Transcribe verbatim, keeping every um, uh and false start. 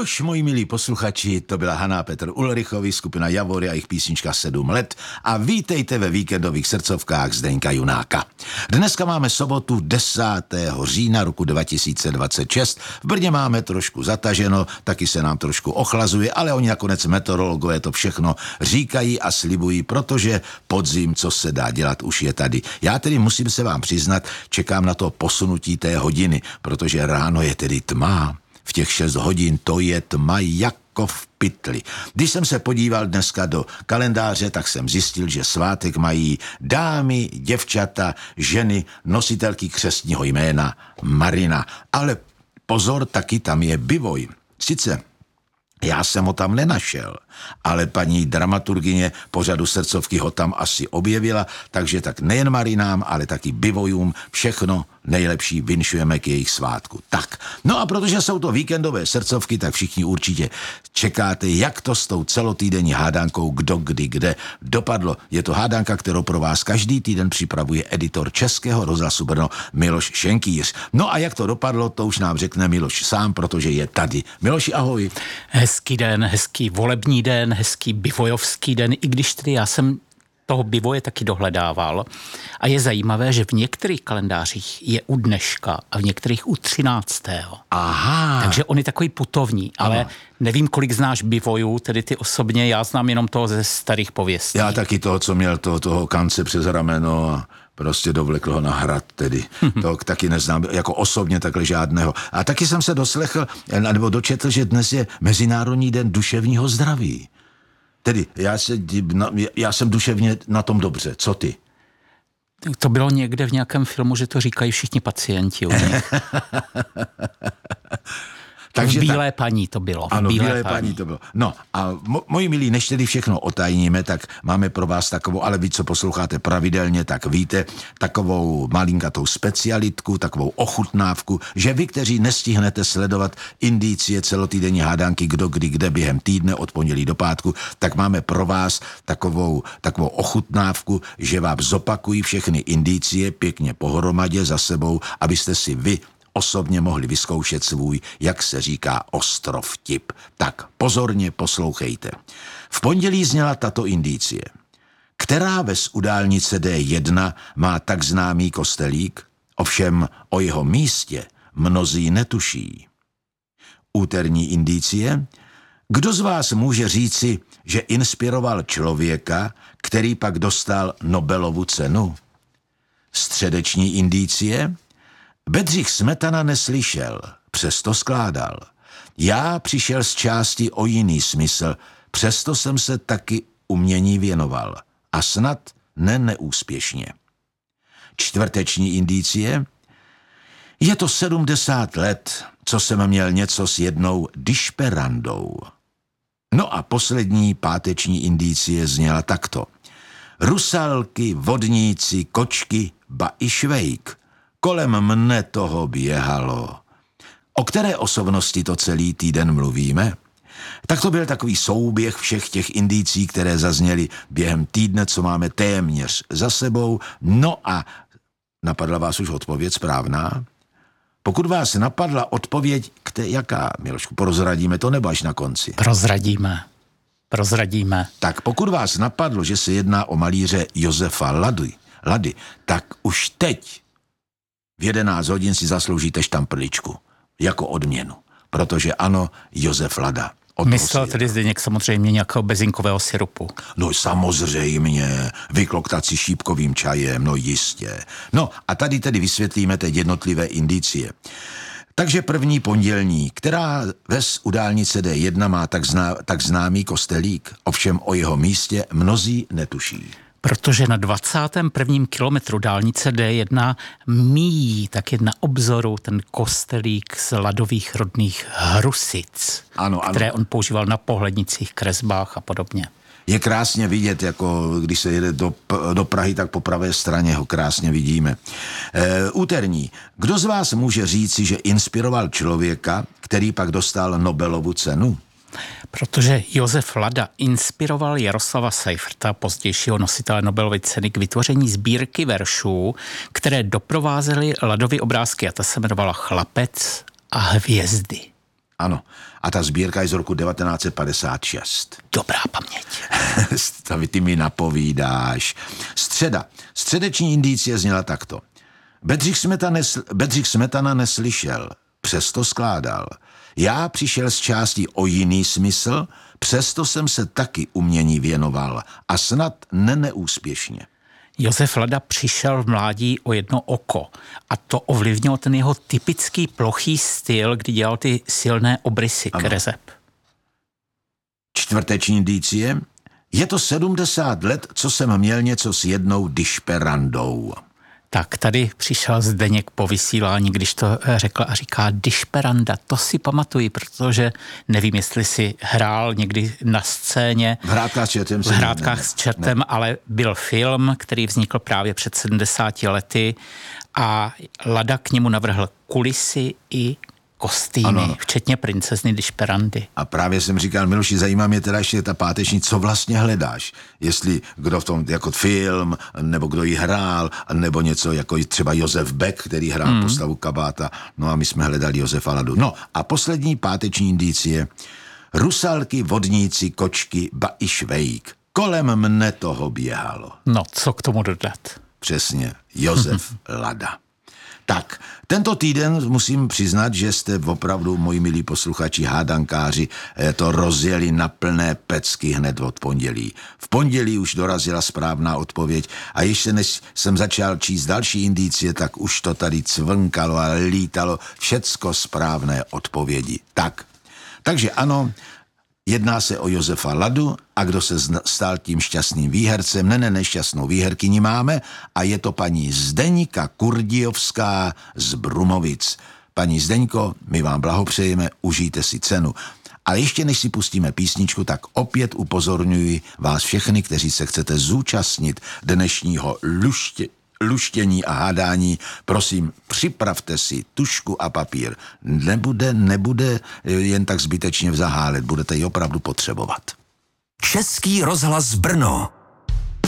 Nož, moji milí posluchači, to byla Hana Petr Ulrichovi, skupina Javory a jejich písnička Sedm let a vítejte ve víkendových srdcovkách Zdeňka Junáka. Dneska máme sobotu desátého října roku dva tisíce dvacet šest. V Brně máme trošku zataženo, taky se nám trošku ochlazuje, ale oni nakonec meteorologové to všechno říkají a slibují, protože podzim, co se dá dělat, už je tady. Já tedy musím se vám přiznat, čekám na to posunutí té hodiny, protože ráno je tedy tma. V těch šest hodin to je tma jako v pytli. Když jsem se podíval dneska do kalendáře, tak jsem zjistil, že svátek mají dámy, děvčata, ženy, nositelky křestního jména Marina. Ale pozor, taky tam je Bivoj. Sice já jsem ho tam nenašel, ale paní dramaturgyně pořadu srdcovky ho tam asi objevila, takže tak nejen Marinám, ale taky Bivojům všechno nejlepší vinšujeme k jejich svátku. Tak, no a protože jsou to víkendové srdcovky, tak všichni určitě čekáte, jak to s tou celotýdenní hádánkou kdo kdy kde dopadlo. Je to hádánka, kterou pro vás každý týden připravuje editor Českého rozhlasu Brno Miloš Šenkýř. No a jak to dopadlo, to už nám řekne Miloš sám, protože je tady. Miloši, ahoj. Hezký den, hezký volební den, hezký bivojovský den, i když tedy já jsem toho bivoje taky dohledával. A je zajímavé, že v některých kalendářích je u dneška a v některých u třináctého Aha. Takže on je takový putovní, ale Aha. nevím, kolik znáš bivojů, tedy ty osobně, já znám jenom toho ze starých pověstí. Já taky toho, co měl toho, toho kance přes rameno a prostě dovlekl ho na hrad tedy. To taky neznám, jako osobně takhle žádného. A taky jsem se doslechl, nebo dočetl, že dnes je Mezinárodní den duševního zdraví. Tedy já, se, já jsem duševně na tom dobře. Co ty? To bylo někde v nějakém filmu, že to říkají všichni pacienti u nich. Takže v Bílé ta... paní to bylo. Ano, Bílé, Bílé paní. paní to bylo. No a mo, moji milí, než tedy všechno otajníme, tak máme pro vás takovou, ale vy, co posloucháte pravidelně, tak víte, takovou malinkatou specialitku, takovou ochutnávku, že vy, kteří nestihnete sledovat indicie celotýdenní hádánky, kdo kdy kde během týdne od pondělí do pátku, tak máme pro vás takovou, takovou ochutnávku, že vám zopakují všechny indicie pěkně pohromadě za sebou, abyste si vy osobně mohli vyzkoušet svůj, jak se říká, ostrov tip. Tak pozorně poslouchejte. V pondělí zněla tato indicie. Která ves u dálnice D jedna má tak známý kostelík, ovšem o jeho místě mnozí netuší. Úterní indicie. Kdo z vás může říci, že inspiroval člověka, který pak dostal Nobelovu cenu? Středeční indicie. Bedřich Smetana neslyšel, přesto skládal. Já přišel z části o jiný smysl, přesto jsem se taky umění věnoval. A snad ne neúspěšně. Čtvrteční indicie. Je to sedmdesát let, co jsem měl něco s jednou dišperandou. No a poslední páteční indicie zněla takto. Rusalky, vodníci, kočky, ba i švejk. Kolem mne toho běhalo. O které osobnosti to celý týden mluvíme? Tak to byl takový souběh všech těch indicí, které zazněly během týdne, co máme téměř za sebou. No a napadla vás už odpověď správná? Pokud vás napadla odpověď, kde, jaká, Milošku, prozradíme to nebo až na konci? Prozradíme. Prozradíme. Tak pokud vás napadlo, že se jedná o malíře Josefa Lady, Lady, tak už teď v jedenáct hodin si zasloužíte štamprličku jako odměnu, protože ano, Josef Lada. Myslel tedy Zdeněk samozřejmě nějakého bezinkového syrupu. No samozřejmě, vykloktat si šípkovým čajem, no jistě. No a tady tedy vysvětlíme teď jednotlivé indicie. Takže první pondělní, která ves u dálnice D jedna má tak, zná, tak známý kostelík, ovšem o jeho místě mnozí netuší. Protože na dvacátém prvním kilometru dálnice D jedna míjí taky na obzoru ten kostelík z Ladových rodných Hrusic, ano, ano. které on používal na pohlednicích, kresbách a podobně. Je krásně vidět, jako když se jede do, do Prahy, tak po pravé straně ho krásně vidíme. E, úterní. Kdo z vás může říci, že inspiroval člověka, který pak dostal Nobelovu cenu? Protože Josef Lada inspiroval Jaroslava Seiferta, pozdějšího nositele Nobelovy ceny, k vytvoření sbírky veršů, které doprovázely Ladovy obrázky, a ta se jmenovala Chlapec a hvězdy. Ano. A ta sbírka je z roku devatenáct set padesát šest. Dobrá paměť. Ty mi napovídáš. Středa. Středeční indicie zněla takto. Bedřich Smetana, nesl- Bedřich Smetana neslyšel, přesto skládal. Já přišel z části o jiný smysl, přesto jsem se taky umění věnoval a snad neneúspěšně. Josef Lada přišel v mládí o jedno oko a to ovlivnilo ten jeho typický plochý styl, kdy dělal ty silné obrysy kreseb. Čtvrteční indicie. Je to sedmdesát let, co jsem měl něco s jednou dišperandou. Tak tady přišel Zdeněk po vysílání, když to řekla a říká dišperanda, to si pamatuji, protože nevím, jestli si hrál někdy na scéně. V Hrádkách s čertem. V Hrádkách s čertem, ne. Ale byl film, který vznikl právě před sedmdesáti lety a Lada k němu navrhl kulisy i kostýmy, ano. Včetně princezny Dišperandy. A právě jsem říkal, Miloši, zajímá mě teda ještě ta páteční, co vlastně hledáš. Jestli kdo v tom, jako film, nebo kdo ji hrál, nebo něco jako třeba Josef Beck, který hrál hmm. postavu Kabáta. No a my jsme hledali Josefa Ladu. No a poslední páteční indicie. Rusalky, vodníci, kočky, ba i švejk. Kolem mne toho běhalo. No, co k tomu dodat? Přesně, Josef Lada. Tak, tento týden musím přiznat, že jste opravdu, moji milí posluchači, hádankáři, to rozjeli na plné pecky hned od pondělí. V pondělí už dorazila správná odpověď a ještě než jsem začal číst další indicie, tak už to tady cvrnkalo a lítalo všecko správné odpovědi. Tak, takže ano, jedná se o Josefa Ladu a kdo se stal tím šťastným výhercem, ne, ne, nešťastnou výherkyni máme a je to paní Zdeňka Kurdiovská z Brumovic. Paní Zdeňko, my vám blahopřejeme, užijte si cenu. Ale ještě než si pustíme písničku, tak opět upozorňuji vás všechny, kteří se chcete zúčastnit dnešního luště, luštění a hádání, prosím, připravte si tužku a papír. Nebude, nebude jen tak zbytečně vzahálet, budete ji opravdu potřebovat. Český rozhlas Brno.